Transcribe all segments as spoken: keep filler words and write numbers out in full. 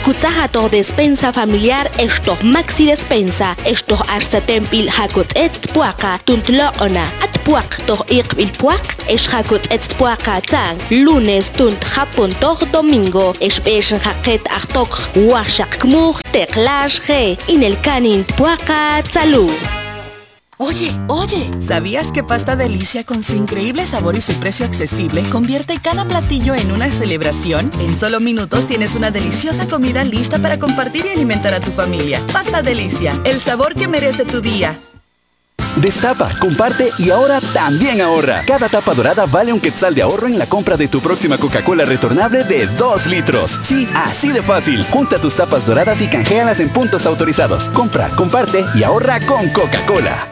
Kutsahato despensa familiar esto maxi despensa esto arsetempil hakut et puaka tuntloona at puak to iqbil puak es hakut et puaka tang lunes tunt japon to domingo es besh haket achtok washak kmur teklash ge in el canin puaka tsalu. Oye, oye, ¿sabías que Pasta Delicia con su increíble sabor y su precio accesible convierte cada platillo en una celebración? En solo minutos tienes una deliciosa comida lista para compartir y alimentar a tu familia. Pasta Delicia, el sabor que merece tu día. Destapa, comparte y ahora también ahorra. Cada tapa dorada vale un quetzal de ahorro en la compra de tu próxima Coca-Cola retornable de dos litros. Sí, así de fácil. Junta tus tapas doradas y canjealas en puntos autorizados. Compra, comparte y ahorra con Coca-Cola.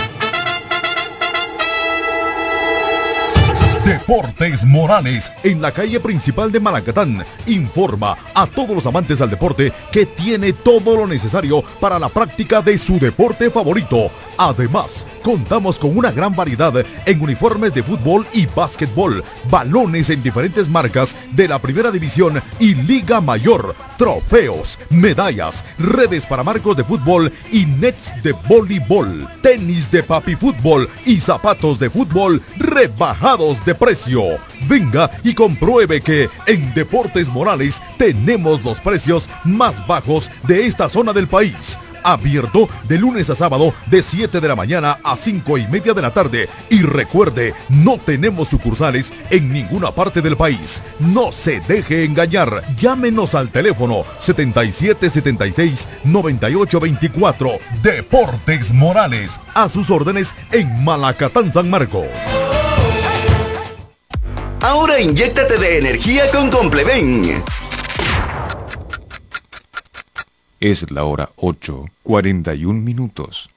Deportes Morales, en la calle principal de Malacatán, informa a todos los amantes al deporte que tiene todo lo necesario para la práctica de su deporte favorito. Además, contamos con una gran variedad en uniformes de fútbol y básquetbol, balones en diferentes marcas de la Primera División y Liga Mayor, trofeos, medallas, redes para marcos de fútbol y nets de voleibol, tenis de papi fútbol y zapatos de fútbol rebajados de precio. Venga y compruebe que en Deportes Morales tenemos los precios más bajos de esta zona del país. Abierto de lunes a sábado de siete de la mañana a cinco y media de la tarde. Y recuerde, no tenemos sucursales en ninguna parte del país. No se deje engañar. Llámenos al teléfono setenta y siete setenta y seis noventa y ocho veinticuatro. Deportes Morales, a sus órdenes en Malacatán, San Marcos. Ahora inyéctate de energía con Compleven. Es la hora ocho, cuarenta y un minutos.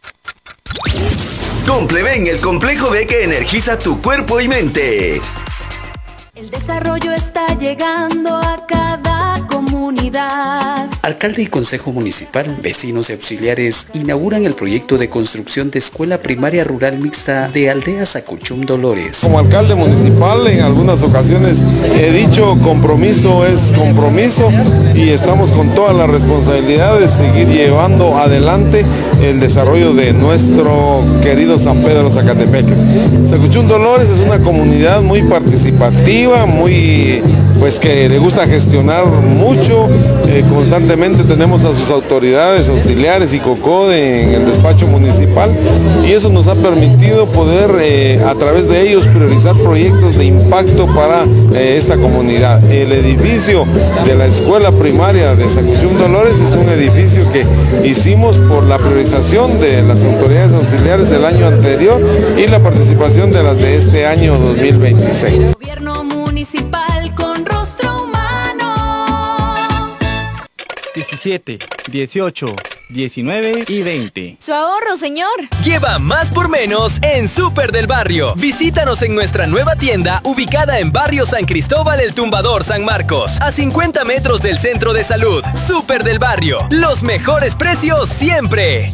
Compleven, el complejo B que energiza tu cuerpo y mente. El desarrollo está llegando a cada comunidad. Alcalde y Consejo Municipal, vecinos y auxiliares inauguran el proyecto de construcción de escuela primaria rural mixta de Aldea Sacuchum Dolores. Como alcalde municipal en algunas ocasiones he dicho compromiso es compromiso y estamos con toda la responsabilidad de seguir llevando adelante el desarrollo de nuestro querido San Pedro Zacatepeques. Sacuchum Dolores es una comunidad muy participativa, muy pues que le gusta gestionar mucho, eh, constantemente tenemos a sus autoridades auxiliares y COCODE en el despacho municipal y eso nos ha permitido poder eh, a través de ellos priorizar proyectos de impacto para eh, esta comunidad. El edificio de la escuela primaria de Sacuchum Dolores es un edificio que hicimos por la priorización de las autoridades auxiliares del año anterior y la participación de las de este año dos mil veintiséis. Gobierno municipal con rostro humano. diecisiete, dieciocho, diecinueve y veinte. Su ahorro, señor. Lleva más por menos en Súper del Barrio. Visítanos en nuestra nueva tienda ubicada en Barrio San Cristóbal El Tumbador, San Marcos, a cincuenta metros del Centro de Salud. Súper del Barrio, los mejores precios siempre.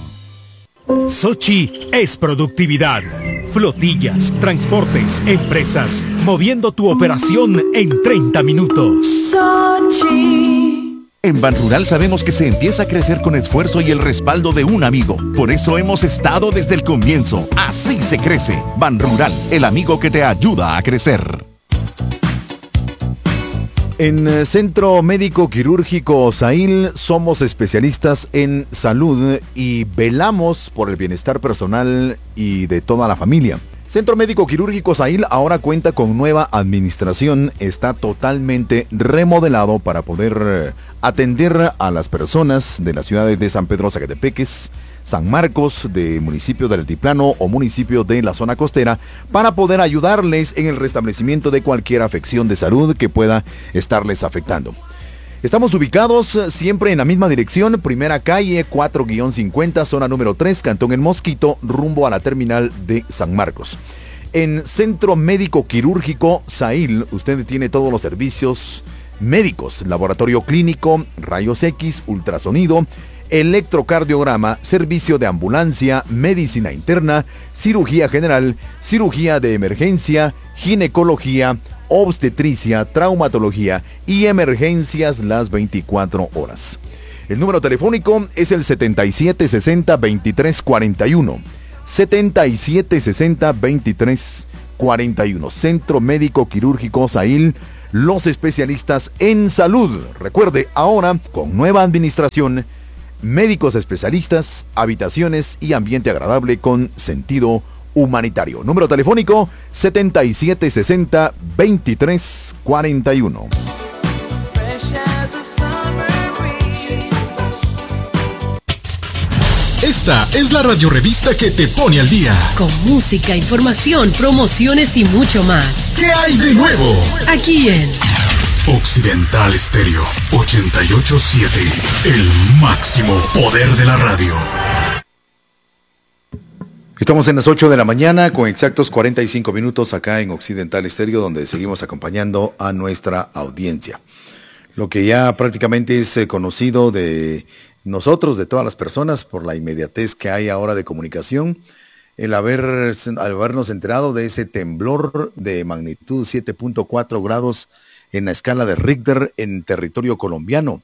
Sochi es productividad. Flotillas, transportes, empresas, moviendo tu operación en treinta minutos. Sochi. En Banrural sabemos que se empieza a crecer con esfuerzo y el respaldo de un amigo. Por eso hemos estado desde el comienzo. Así se crece. Banrural, el amigo que te ayuda a crecer. En Centro Médico Quirúrgico Sail somos especialistas en salud y velamos por el bienestar personal y de toda la familia. Centro Médico Quirúrgico Sail ahora cuenta con nueva administración, está totalmente remodelado para poder atender a las personas de las ciudades de San Pedro Zacatepeques, San Marcos, de municipio del Altiplano o municipio de la zona costera, para poder ayudarles en el restablecimiento de cualquier afección de salud que pueda estarles afectando. Estamos ubicados siempre en la misma dirección, primera calle cuatro guión cincuenta, zona número tres, Cantón El Mosquito, rumbo a la terminal de San Marcos. En Centro Médico Quirúrgico Sail, usted tiene todos los servicios médicos, laboratorio clínico, rayos X, ultrasonido, electrocardiograma, servicio de ambulancia, medicina interna, cirugía general, cirugía de emergencia, ginecología, obstetricia, traumatología y emergencias las veinticuatro horas. El número telefónico es el setenta y siete sesenta veintitrés cuarenta y uno. setenta y siete sesenta veintitrés cuarenta y uno. Centro Médico Quirúrgico Sahil, los especialistas en salud. Recuerde, ahora con nueva administración, médicos especialistas, habitaciones y ambiente agradable con sentido humanitario. Número telefónico setenta y siete sesenta veintitrés cuarenta y uno. Esta es la radiorevista que te pone al día. Con música, información, promociones y mucho más. ¿Qué hay de nuevo? Aquí en Occidental Estéreo ochenta y ocho punto siete, el máximo poder de la radio. Estamos en las ocho de la mañana con exactos cuarenta y cinco minutos acá en Occidental Estéreo, donde seguimos acompañando a nuestra audiencia. Lo que ya prácticamente es eh, conocido de nosotros, de todas las personas, por la inmediatez que hay ahora de comunicación, el haber, al habernos enterado de ese temblor de magnitud siete punto cuatro grados en la escala de Richter en territorio colombiano.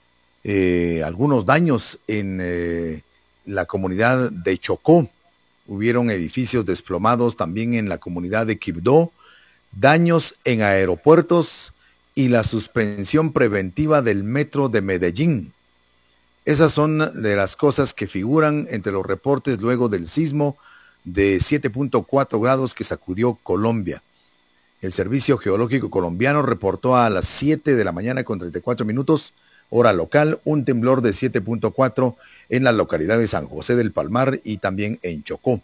Eh, algunos daños en eh, la comunidad de Chocó. Hubieron edificios desplomados también en la comunidad de Quibdó, daños en aeropuertos y la suspensión preventiva del metro de Medellín. Esas son de las cosas que figuran entre los reportes luego del sismo de siete punto cuatro grados que sacudió Colombia. El Servicio Geológico Colombiano reportó a las siete de la mañana con treinta y cuatro minutos, hora local, un temblor de siete punto cuatro en la localidad de San José del Palmar y también en Chocó.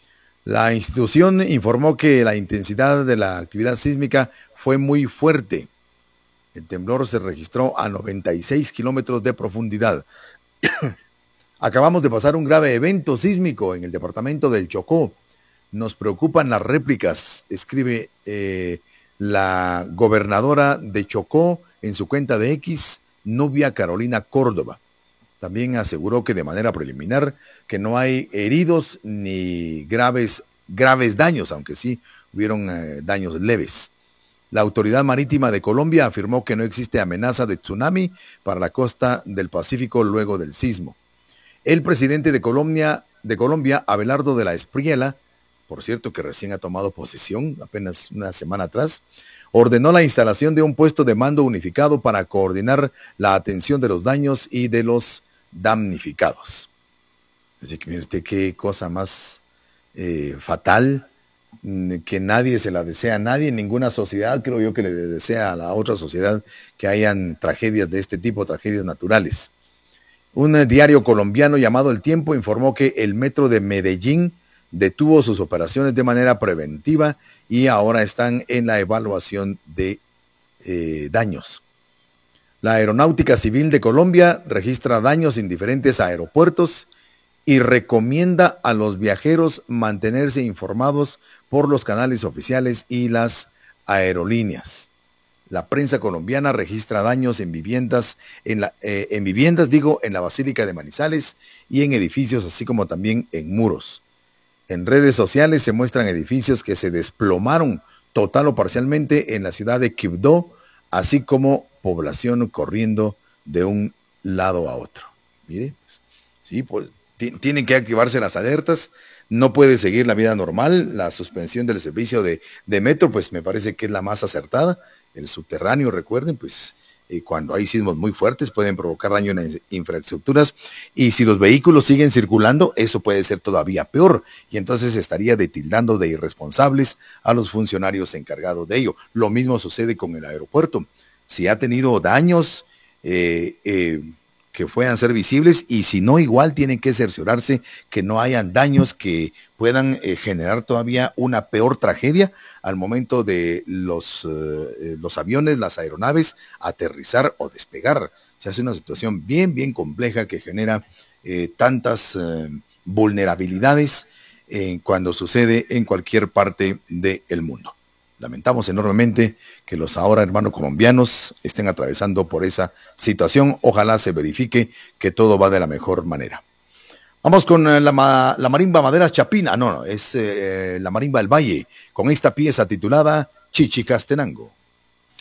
La institución informó que la intensidad de la actividad sísmica fue muy fuerte. El temblor se registró a noventa y seis kilómetros de profundidad. Acabamos de pasar un grave evento sísmico en el departamento del Chocó. Nos preocupan las réplicas, escribe eh, la gobernadora de Chocó en su cuenta de X, Nubia Carolina Córdoba. También aseguró que de manera preliminar que no hay heridos ni graves, graves daños, aunque sí hubieron eh, daños leves. La Autoridad Marítima de Colombia afirmó que no existe amenaza de tsunami para la costa del Pacífico luego del sismo. El presidente de Colombia, de Colombia, Abelardo de la Espriella, por cierto que recién ha tomado posesión, apenas una semana atrás, ordenó la instalación de un puesto de mando unificado para coordinar la atención de los daños y de los damnificados. Así que mire usted qué cosa más eh, fatal, que nadie se la desea a nadie, ninguna sociedad creo yo que le desea a la otra sociedad que hayan tragedias de este tipo, tragedias naturales. Un diario colombiano llamado El Tiempo informó que el metro de Medellín detuvo sus operaciones de manera preventiva y ahora están en la evaluación de eh, daños. La Aeronáutica Civil de Colombia registra daños en diferentes aeropuertos y recomienda a los viajeros mantenerse informados por los canales oficiales y las aerolíneas. La prensa colombiana registra daños en viviendas, en, la, eh, en viviendas, digo, en la Basílica de Manizales y en edificios, así como también en muros. En redes sociales se muestran edificios que se desplomaron total o parcialmente en la ciudad de Quibdó, así como población corriendo de un lado a otro. Mire, sí, pues tienen que activarse las alertas, no puede seguir la vida normal, la suspensión del servicio de, de metro, pues me parece que es la más acertada. El subterráneo, recuerden, pues eh, cuando hay sismos muy fuertes pueden provocar daño en las infraestructuras y si los vehículos siguen circulando, eso puede ser todavía peor y entonces estaría tildando de irresponsables a los funcionarios encargados de ello. Lo mismo sucede con el aeropuerto. Si ha tenido daños, eh, eh, que puedan ser visibles y si no, igual tienen que cerciorarse que no hayan daños que puedan eh, generar todavía una peor tragedia al momento de los, eh, los aviones, las aeronaves, aterrizar o despegar. Se hace una situación bien, bien compleja que genera eh, tantas eh, vulnerabilidades eh, cuando sucede en cualquier parte del mundo. Lamentamos enormemente que los ahora hermanos colombianos estén atravesando por esa situación. Ojalá se verifique que todo va de la mejor manera. Vamos con la, la marimba Madera Chapina. No, no, es eh, la marimba del Valle, con esta pieza titulada Chichicastenango.